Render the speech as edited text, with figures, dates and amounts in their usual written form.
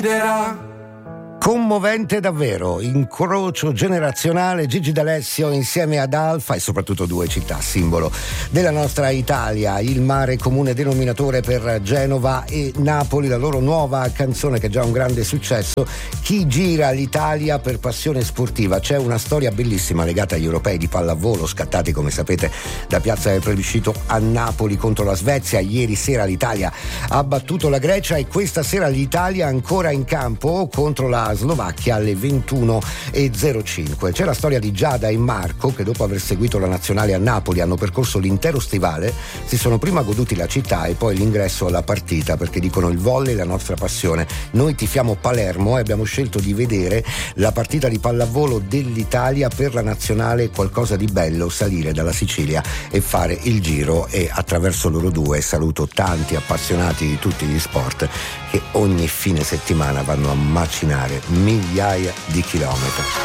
Commovente davvero, incrocio generazionale, Gigi D'Alessio insieme ad Alfa e soprattutto due città simbolo della nostra Italia, il mare comune denominatore per Genova e Napoli, la loro nuova canzone che è già un grande successo, Chi gira l'Italia per passione sportiva. C'è una storia bellissima legata agli europei di pallavolo scattati, come sapete, da Piazza del Plebiscito a Napoli contro la Svezia. Ieri sera l'Italia ha battuto la Grecia e questa sera l'Italia ancora in campo contro la Slovacchia alle 21:05. C'è la storia di Giada e Marco che dopo aver seguito la nazionale a Napoli hanno percorso l'intero stivale, si sono prima goduti la città e poi l'ingresso alla partita perché dicono il volley è la nostra passione. Noi tifiamo Palermo e abbiamo scelto di vedere la partita di pallavolo dell'Italia per la nazionale, qualcosa di bello, salire dalla Sicilia e fare il giro, e attraverso loro due saluto tanti appassionati di tutti gli sport che ogni fine settimana vanno a macinare migliaia di chilometri.